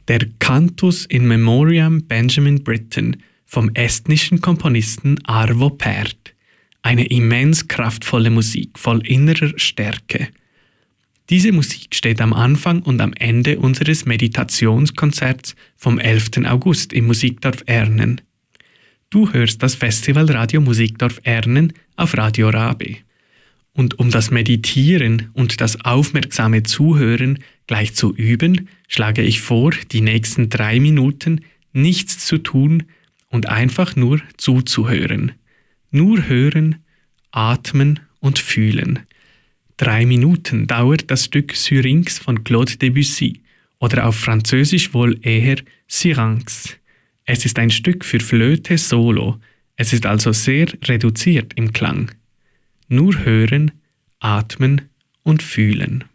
Der Cantus in Memoriam Benjamin Britten vom estnischen Komponisten Arvo Pärt. Eine immens kraftvolle Musik voll innerer Stärke. Diese Musik steht am Anfang und am Ende unseres Meditationskonzerts vom 11. August im Musikdorf Ernen. Du hörst das Festival Radio Musikdorf Ernen auf Radio Rabe. Und um das Meditieren und das aufmerksame Zuhören gleich zu üben, schlage ich vor, die nächsten 3 Minuten nichts zu tun und einfach nur zuzuhören. Nur hören, atmen und fühlen. 3 Minuten dauert das Stück Syrinx von Claude Debussy oder auf Französisch wohl eher Syrinx. Es ist ein Stück für Flöte solo, es ist also sehr reduziert im Klang. Nur hören, atmen und fühlen.